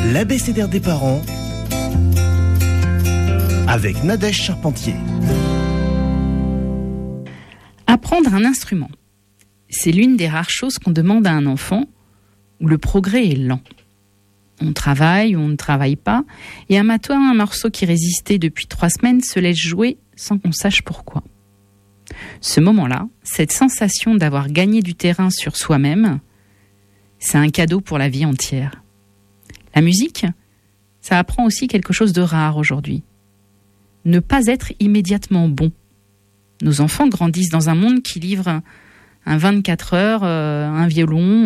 L'abécédaire des parents avec Nadège Charpentier. Apprendre un instrument, c'est l'une des rares choses qu'on demande à un enfant où le progrès est lent. On travaille ou on ne travaille pas, et un morceau qui résistait depuis 3 semaines se laisse jouer sans qu'on sache pourquoi. Ce moment-là, cette sensation d'avoir gagné du terrain sur soi-même, c'est un cadeau pour la vie entière. La musique, ça apprend aussi quelque chose de rare aujourd'hui. Ne pas être immédiatement bon. Nos enfants grandissent dans un monde qui livre un 24 heures, un violon,